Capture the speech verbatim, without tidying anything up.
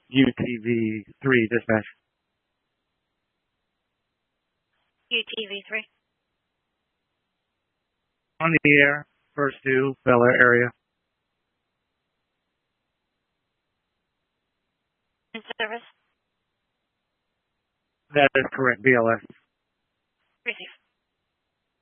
U T V three dispatch. U T V three. On the air, first due, Bel Air area. In service. That is correct, B L S. Receive.